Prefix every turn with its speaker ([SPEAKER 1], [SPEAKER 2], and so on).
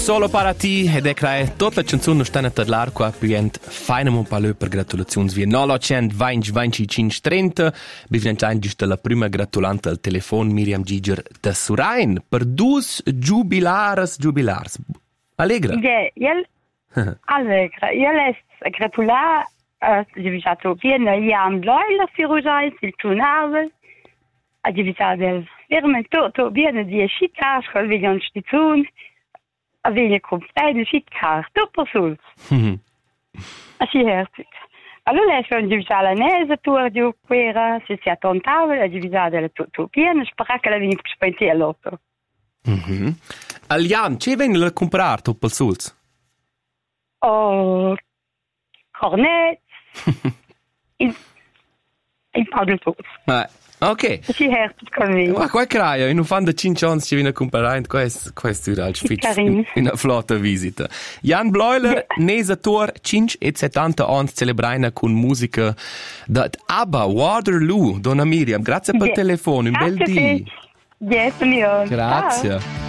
[SPEAKER 1] Solo para ti ed è crea tutta la canzone stanno a parlar qua pient feinem un palö per gratulazioni via 920 25 30 bivnentain giusto la prima gratulante al telefono Miriam Giger da Surain per dus jubilars. Allegra.
[SPEAKER 2] Allegra. Io les gratular divisato pieno Jan Bloiler Firujain il tunarvel a divisato veramente tutto bene di schickar col viglion stizun a veglie compleine schickar tutto sul asi herzig allora sono divisata nese tour di quera si attontava a divisare tutto pieno spracca la vini spenti all'otto
[SPEAKER 1] Aljan, ce venne la comprar tu pel sulz?
[SPEAKER 2] Oh, cornet il padre tutto
[SPEAKER 1] ok.
[SPEAKER 2] Si herzig con me.
[SPEAKER 1] Ma qua craia, in un fan da 5 anni ci viene a comprare questo era il spitz in una flotta visita. Jan Bloiler, Nesator, 5 e 70 anni celebraina con musica da ABBA, Waterloo. Donna Miriam, grazie per il telefono, un bel dì.
[SPEAKER 2] Grazie mio.
[SPEAKER 1] Grazie.